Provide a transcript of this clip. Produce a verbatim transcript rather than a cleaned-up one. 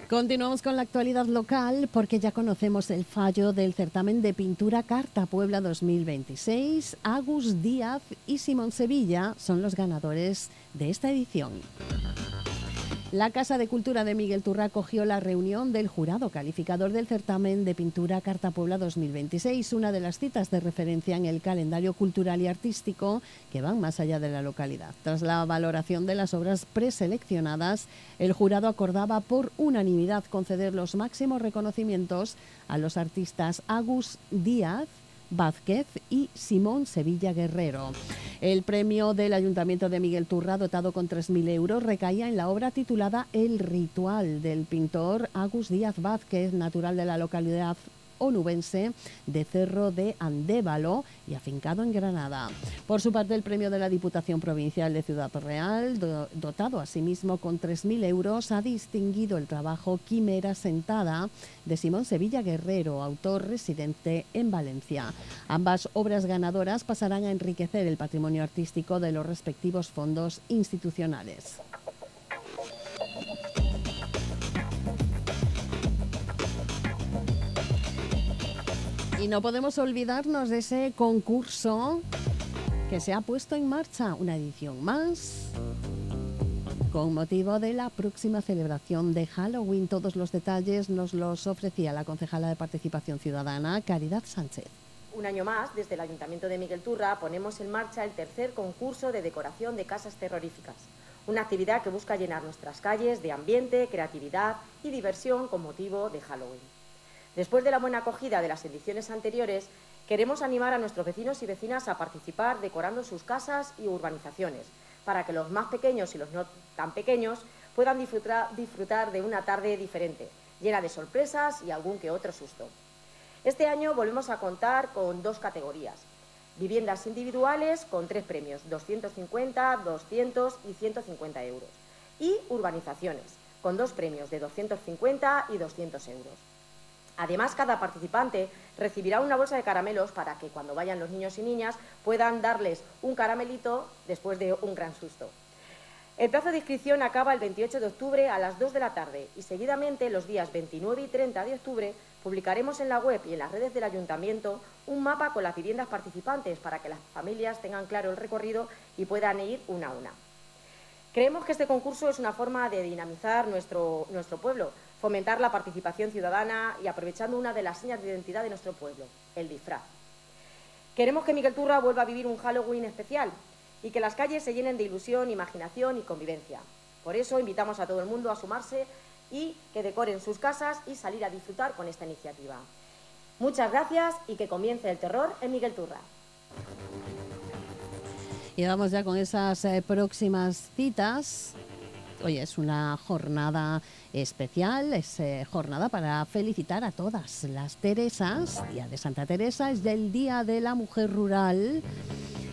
Continuamos con la actualidad local porque ya conocemos el fallo del certamen de pintura Carta Puebla dos mil veintiséis. Agus Díaz y Simón Sevilla son los ganadores de esta edición. La Casa de Cultura de Miguel Turra acogió la reunión del jurado calificador del certamen de pintura Carta Puebla dos mil veintiséis, una de las citas de referencia en el calendario cultural y artístico que van más allá de la localidad. Tras la valoración de las obras preseleccionadas, el jurado acordaba por unanimidad conceder los máximos reconocimientos a los artistas Agus Díaz Vázquez y Simón Sevilla Guerrero. El premio del Ayuntamiento de Miguel Turra, dotado con tres mil euros, recaía en la obra titulada El Ritual, del pintor Agus Díaz Vázquez, natural de la localidad onubense de Cerro de Andévalo y afincado en Granada. Por su parte, el premio de la Diputación Provincial de Ciudad Real, do, dotado asimismo con tres mil euros, ha distinguido el trabajo Quimera Sentada de Simón Sevilla Guerrero, autor residente en Valencia. Ambas obras ganadoras pasarán a enriquecer el patrimonio artístico de los respectivos fondos institucionales. Y no podemos olvidarnos de ese concurso que se ha puesto en marcha, una edición más, con motivo de la próxima celebración de Halloween. Todos los detalles nos los ofrecía la concejala de Participación Ciudadana, Caridad Sánchez. Un año más, desde el Ayuntamiento de Miguel Turra, ponemos en marcha el tercer concurso de decoración de casas terroríficas. Una actividad que busca llenar nuestras calles de ambiente, creatividad y diversión con motivo de Halloween. Después de la buena acogida de las ediciones anteriores, queremos animar a nuestros vecinos y vecinas a participar decorando sus casas y urbanizaciones, para que los más pequeños y los no tan pequeños puedan disfrutar, disfrutar de una tarde diferente, llena de sorpresas y algún que otro susto. Este año volvemos a contar con dos categorías: viviendas individuales con tres premios, doscientos cincuenta, doscientos y ciento cincuenta euros, y urbanizaciones con dos premios de doscientos cincuenta y doscientos euros. Además, cada participante recibirá una bolsa de caramelos para que cuando vayan los niños y niñas puedan darles un caramelito después de un gran susto. El plazo de inscripción acaba el veintiocho de octubre a las dos de la tarde y seguidamente los días veintinueve y treinta de octubre publicaremos en la web y en las redes del Ayuntamiento un mapa con las viviendas participantes para que las familias tengan claro el recorrido y puedan ir una a una. Creemos que este concurso es una forma de dinamizar nuestro, nuestro pueblo, fomentar la participación ciudadana y aprovechando una de las señas de identidad de nuestro pueblo, el disfraz. Queremos que Miguel Turra vuelva a vivir un Halloween especial y que las calles se llenen de ilusión, imaginación y convivencia. Por eso invitamos a todo el mundo a sumarse y que decoren sus casas y salir a disfrutar con esta iniciativa. Muchas gracias y que comience el terror en Miguel Turra. Y vamos ya con esas eh, próximas citas. Hoy es una jornada especial, es eh, jornada para felicitar a todas las Teresas. Día de Santa Teresa es del Día de la Mujer Rural.